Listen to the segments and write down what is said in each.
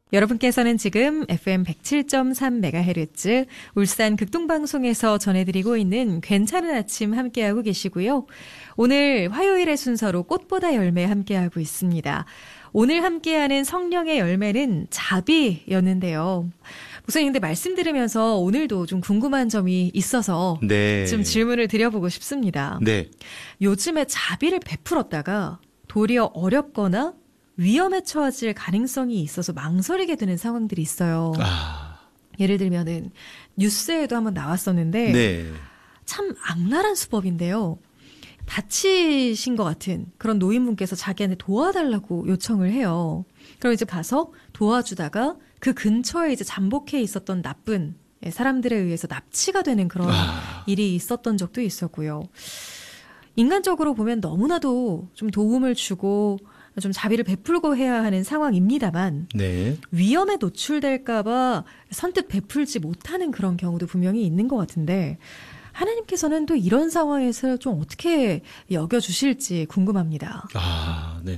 여러분께서는 지금 FM 107.3MHz 울산 극동방송에서 전해드리고 있는 괜찮은 아침 함께하고 계시고요. 오늘 화요일의 순서로 꽃보다 열매 함께하고 있습니다. 오늘 함께하는 성령의 열매는 자비였는데요. 목사님, 근데 말씀 들으면서 오늘도 좀 궁금한 점이 있어서 좀 질문을 드려보고 싶습니다. 네. 요즘에 자비를 베풀었다가 도리어 어렵거나 위험에 처해질 가능성이 있어서 망설이게 되는 상황들이 있어요. 예를 들면은 뉴스에도 한번 나왔었는데 참 악랄한 수법인데요. 다치신 것 같은 그런 노인분께서 자기한테 도와달라고 요청을 해요. 그럼 이제 가서 도와주다가 그 근처에 이제 잠복해 있었던 나쁜 사람들에 의해서 납치가 되는 그런 일이 있었던 적도 있었고요. 인간적으로 보면 너무나도 좀 도움을 주고 좀 자비를 베풀고 해야 하는 상황입니다만 위험에 노출될까봐 선뜻 베풀지 못하는 그런 경우도 분명히 있는 것 같은데 하나님께서는 또 이런 상황에서 좀 어떻게 여겨주실지 궁금합니다. 네.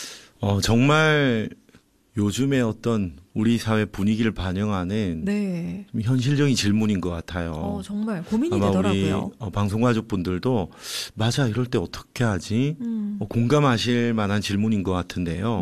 정말 요즘에 어떤 우리 사회 분위기를 반영하는 좀 현실적인 질문인 것 같아요. 정말 고민이 아마 되더라고요. 우리 방송가족분들도 맞아 이럴 때 어떻게 하지? 공감하실 만한 질문인 것 같은데요.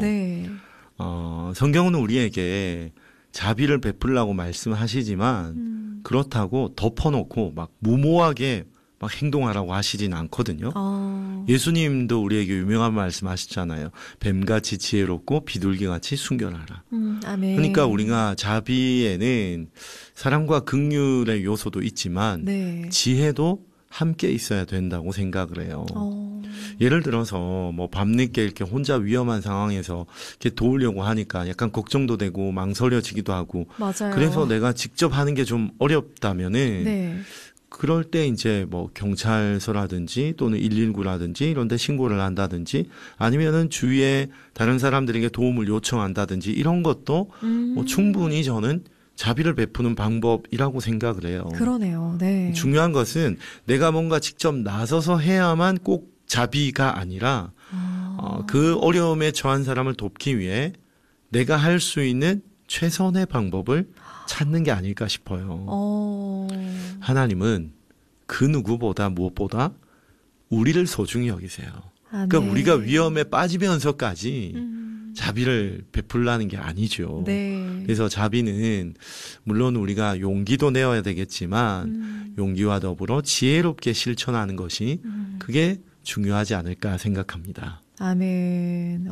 성경은 우리에게 자비를 베풀라고 말씀하시지만 그렇다고 덮어놓고 막 무모하게 막 행동하라고 하시진 않거든요. 예수님도 우리에게 유명한 말씀 하시잖아요. 뱀같이 지혜롭고 비둘기같이 순결하라. 아멘. 그러니까 우리가 자비에는 사랑과 긍휼의 요소도 있지만 지혜도 함께 있어야 된다고 생각을 해요. 예를 들어서 뭐 밤늦게 이렇게 혼자 위험한 상황에서 이렇게 도우려고 하니까 약간 걱정도 되고 망설여지기도 하고 그래서 내가 직접 하는 게 좀 어렵다면은 그럴 때 이제 뭐 경찰서라든지 또는 119라든지 이런 데 신고를 한다든지 아니면은 주위에 다른 사람들에게 도움을 요청한다든지 이런 것도 뭐 충분히 저는 자비를 베푸는 방법이라고 생각을 해요. 그러네요. 중요한 것은 내가 뭔가 직접 나서서 해야만 꼭 자비가 아니라 그 어려움에 처한 사람을 돕기 위해 내가 할 수 있는 최선의 방법을 찾는 게 아닐까 싶어요. 하나님은 그 누구보다 무엇보다 우리를 소중히 여기세요. 그러니까 우리가 위험에 빠지면서까지 자비를 베풀라는 게 아니죠. 그래서 자비는 물론 우리가 용기도 내어야 되겠지만 용기와 더불어 지혜롭게 실천하는 것이 그게 중요하지 않을까 생각합니다. 아멘.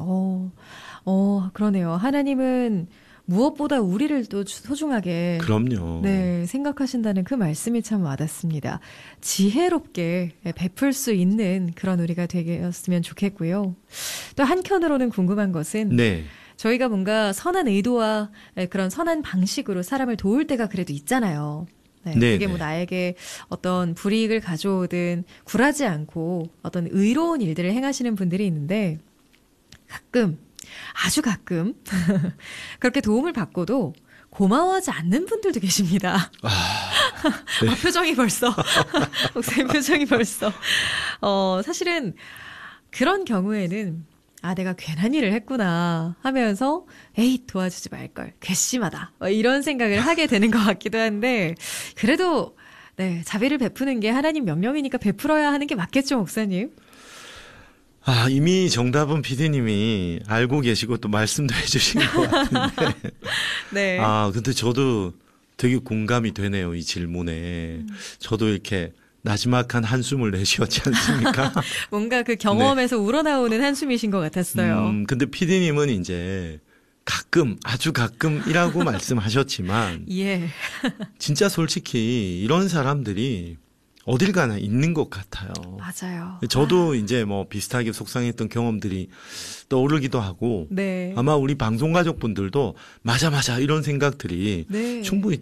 그러네요. 하나님은 무엇보다 우리를 또 소중하게 생각하신다는 그 말씀이 참 와닿습니다. 지혜롭게 베풀 수 있는 그런 우리가 되었으면 좋겠고요. 또 한켠으로는 궁금한 것은 저희가 뭔가 선한 의도와 그런 선한 방식으로 사람을 도울 때가 그래도 있잖아요. 그게 뭐 나에게 어떤 불이익을 가져오든 굴하지 않고 어떤 의로운 일들을 행하시는 분들이 있는데 아주 가끔 그렇게 도움을 받고도 고마워하지 않는 분들도 계십니다. 표정이 벌써 목사님 표정이 벌써 사실은 그런 경우에는 내가 괜한 일을 했구나 하면서 에이 도와주지 말걸 괘씸하다 이런 생각을 하게 되는 것 같기도 한데 그래도 자비를 베푸는 게 하나님 명령이니까 베풀어야 하는 게 맞겠죠, 목사님? 이미 정답은 PD님이 알고 계시고 또 말씀도 해주신 것 같은데. 근데 저도 되게 공감이 되네요, 이 질문에. 저도 이렇게 나지막한 한숨을 내쉬었지 않습니까? 뭔가 그 경험에서 우러나오는 한숨이신 것 같았어요. 근데 PD님은 이제 가끔, 아주 가끔이라고 말씀하셨지만. 진짜 솔직히 이런 사람들이 어딜 가나 있는 것 같아요. 맞아요. 저도 이제 뭐 비슷하게 속상했던 경험들이 떠오르기도 하고 아마 우리 방송가족분들도 맞아 이런 생각들이 충분히